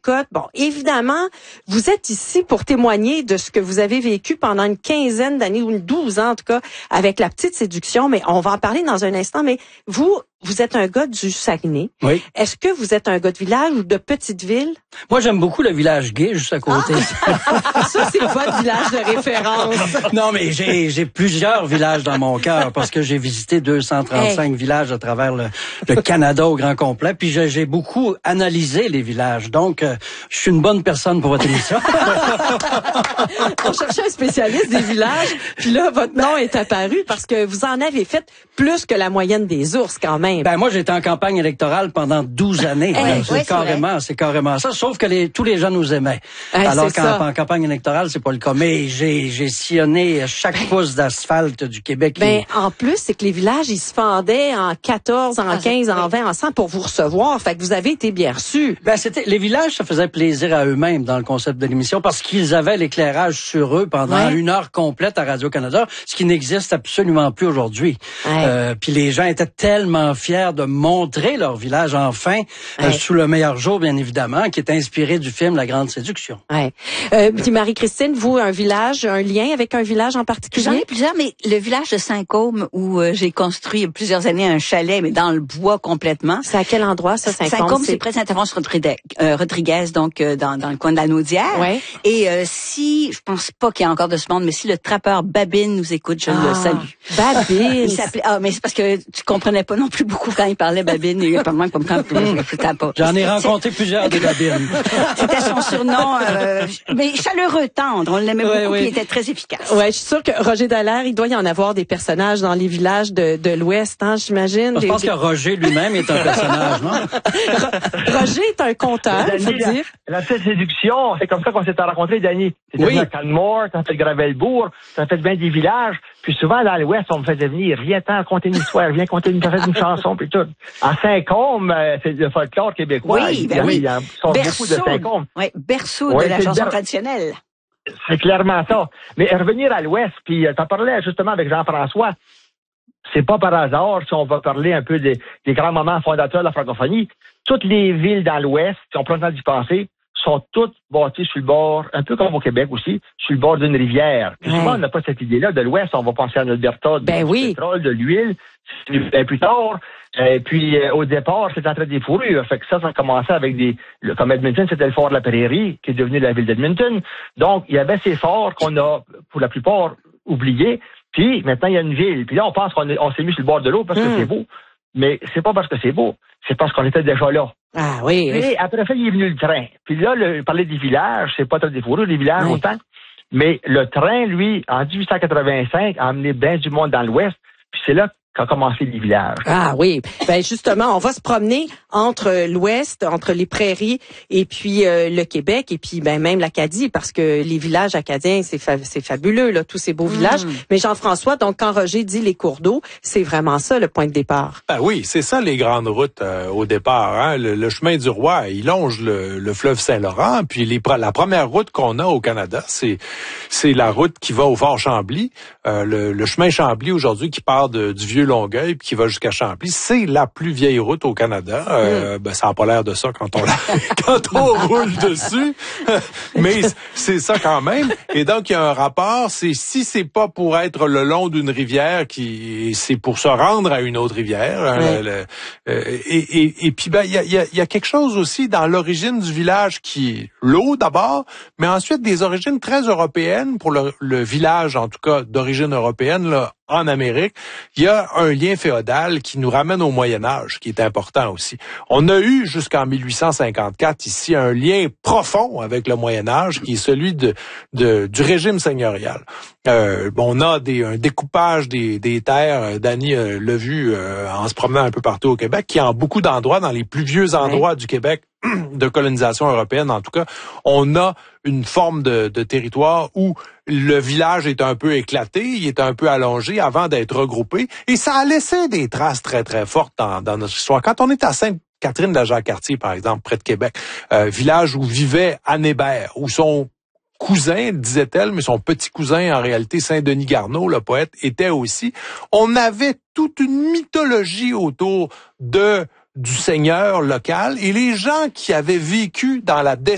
cote. Bon, évidemment, vous êtes ici pour témoigner de ce que vous avez vécu pendant une quinzaine d'années, ou 12 ans en tout cas, avec La Petite Séduction, mais on va en parler dans un instant. Mais vous êtes un gars du Saguenay. Oui. Est-ce que vous êtes un gars de village ou de petite ville? Moi, j'aime beaucoup le village gay, juste à côté. Ça, c'est votre village de référence. Non, mais j'ai plusieurs villages dans mon cœur parce que j'ai visité 235 villages à travers le Canada au grand complet. Puis j'ai beaucoup analysé les villages. Donc, je suis une bonne personne pour votre émission. On cherchait un spécialiste des villages. Puis là, votre nom est apparu parce que vous en avez fait plus que la moyenne des ours quand même. Ben moi, j'étais en campagne électorale pendant 12 années. C'est carrément ça. Sauf que tous les gens nous aimaient. Alors qu'en campagne électorale, c'est pas le cas. Mais j'ai sillonné chaque pouce d'asphalte du Québec. Ben, en plus, c'est que les villages, ils se fendaient en 14, en 15, en 20, en 100 pour vous recevoir. Fait que vous avez été bien reçus. Ben, les villages, ça faisait plaisir à eux-mêmes dans le concept de l'émission parce qu'ils avaient l'éclairage sur eux pendant une heure complète à Radio-Canada, ce qui n'existe absolument plus aujourd'hui. Puis les gens étaient tellement fiers de montrer leur village enfin, sous le meilleur jour, bien évidemment, qui est inspiré du film La Grande Séduction. Puis Marie-Christine, vous, un village, un lien avec un village en particulier? J'en ai plusieurs, mais le village de Saint-Côme, où j'ai construit il y a plusieurs années un chalet, mais dans le bois complètement. C'est à quel endroit, ça, Saint-Côme? Saint-Côme, c'est près de Saint-Avance-Rodriguez, donc dans le coin de la Naudière. Et si, je pense pas qu'il y a encore de ce monde, mais si le trappeur Babine nous écoute, je le salue. Babine! Il s'appelait, mais c'est parce que tu comprenais pas non plus beaucoup quand il parlait Babine, et pas moins comme quand pas. J'en ai rencontré plusieurs des Babines. C'était son surnom, mais chaleureux, tendre. On l'aimait beaucoup, puis il était très efficace. Ouais, je suis sûre que Roger Dallaire, il doit y en avoir des personnages dans les villages de l'Ouest, hein, j'imagine. Je pense que Roger lui-même est un personnage, non? Roger est un conteur, il faut dire. La Petite Séduction, c'est comme ça qu'on s'était rencontrés, Dany. C'était à Canmore, t'as fait Gravelbourg, t'as fait bien des villages. Puis souvent, dans l'Ouest, on me faisait venir, viens raconter une histoire, viens raconter une chanson, puis tout. À Saint-Côme, c'est le folklore québécois. Oui, il y a beaucoup de Saint-Côme. Oui, berceau de la chanson traditionnelle. C'est clairement ça. Mais revenir à l'Ouest, puis t'en parlais justement avec Jean-François, c'est pas par hasard, si on va parler un peu des grands moments fondateurs de la francophonie, toutes les villes dans l'Ouest, si on prend le temps d'y penser, sont toutes bâties sur le bord, un peu comme au Québec aussi, sur le bord d'une rivière. Puis souvent, on n'a pas cette idée-là de l'Ouest. On va penser à l'Alberta, du pétrole, de l'huile, plus tard. Puis au départ, c'est en train des fourrures. Fait que ça a commencé avec comme Edmonton, c'était le fort de la Prairie, qui est devenu la ville d'Edmonton. Donc, il y avait ces forts qu'on a, pour la plupart, oubliés. Puis maintenant, il y a une ville. Puis là, on pense qu'on s'est mis sur le bord de l'eau parce que c'est beau. Mais c'est pas parce que c'est beau, c'est parce qu'on était déjà là. Ah oui. Et après ça, il est venu le train. Puis là, parler des villages, c'est pas très des fourrures, les villages autant. Mais le train, lui, en 1885, a amené bien du monde dans l'Ouest. Puis c'est là qu'a commencé les villages. Ah oui. Ben justement, on va se promener entre l'Ouest, entre les prairies et puis le Québec et puis même l'Acadie parce que les villages acadiens, c'est fabuleux là, tous ces beaux villages. Mais Jean-François, donc quand Roger dit les cours d'eau, c'est vraiment ça le point de départ. Ben oui, c'est ça les grandes routes au départ. Hein? Le chemin du Roi, il longe le fleuve Saint-Laurent. Puis la première route qu'on a au Canada, c'est la route qui va au Fort Chambly. Le chemin Chambly aujourd'hui qui part du vieux Longueuil puis qui va jusqu'à Chambly, c'est la plus vieille route au Canada. Ça n'a pas l'air de ça quand on roule dessus, mais c'est ça quand même. Et donc il y a un rapport. Si c'est pas pour être le long d'une rivière, c'est pour se rendre à une autre rivière. Et puis il y a quelque chose aussi dans l'origine du village qui est l'eau d'abord, mais ensuite des origines très européennes pour le village en tout cas d'origine européenne là. En Amérique, il y a un lien féodal qui nous ramène au Moyen Âge, qui est important aussi. On a eu jusqu'en 1854 ici un lien profond avec le Moyen Âge, qui est celui du régime seigneurial. On a un découpage des terres. Dany l'a vu en se promenant un peu partout au Québec, qui en beaucoup d'endroits, dans les plus vieux endroits du Québec, de colonisation européenne en tout cas, on a une forme de territoire où le village est un peu éclaté, il est un peu allongé avant d'être regroupé, et ça a laissé des traces très très fortes dans notre histoire. Quand on est à Sainte-Catherine de la Jacques-Cartier, par exemple, près de Québec, village où vivait Anne Hébert, où son cousin, disait-elle, mais son petit cousin, en réalité, Saint-Denis Garneau, le poète, était aussi. On avait toute une mythologie autour du seigneur local, et les gens qui avaient vécu dans la